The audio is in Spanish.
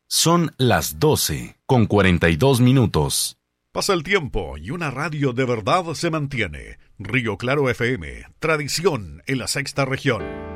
Son las 12:42. Pasa el tiempo y una radio de verdad se mantiene. Río Claro FM, tradición en la sexta región.